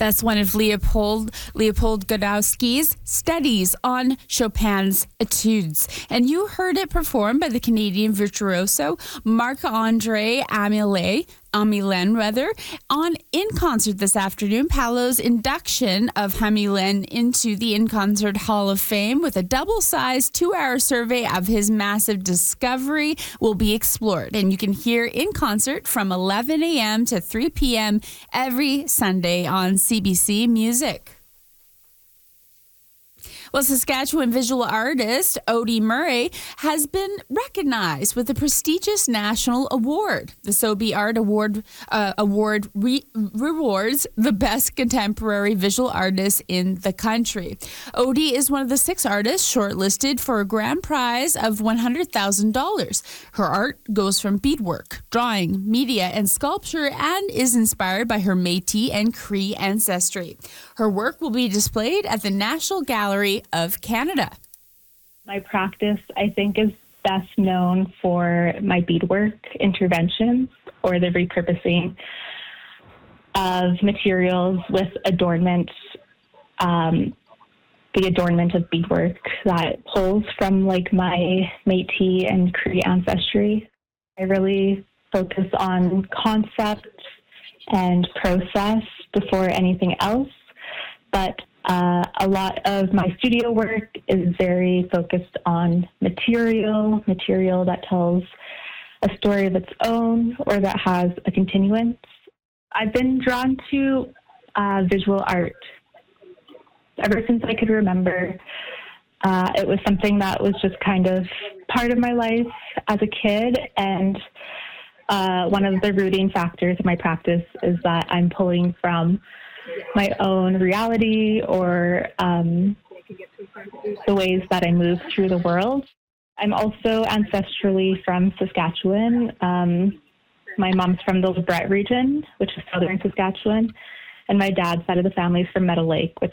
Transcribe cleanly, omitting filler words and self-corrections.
That's one of Leopold Godowski's studies on Chopin's etudes. And you heard it performed by the Canadian virtuoso Marc-Andre Amillen, on In Concert this afternoon. Palo's induction of Amillen into the In Concert Hall of Fame with a double-sized 2-hour survey of his massive discovery will be explored. And you can hear In Concert from 11 a.m. to 3 p.m. every Sunday on CBC Music. Well, Saskatchewan visual artist Odie Murray has been recognized with the prestigious national award. The Sobey Art Award rewards the best contemporary visual artist in the country. Odie is one of the 6 artists shortlisted for a grand prize of $100,000. Her art goes from beadwork, drawing, media, and sculpture, and is inspired by her Métis and Cree ancestry. Her work will be displayed at the National Gallery of Canada. My practice, I think, is best known for my beadwork interventions or the repurposing of materials with adornment, the adornment of beadwork that pulls from like my Métis and Cree ancestry. I really focus on concept and process before anything else, but a lot of my studio work is very focused on material that tells a story of its own or that has a continuance. I've been drawn to visual art ever since I could remember. It was something that was just kind of part of my life as a kid, and one of the rooting factors of my practice is that I'm pulling from my own reality or the ways that I move through the world. I'm also ancestrally from Saskatchewan. My mom's from the LeBret region, which is southern Saskatchewan, and my dad's side of the family is from Meadow Lake, which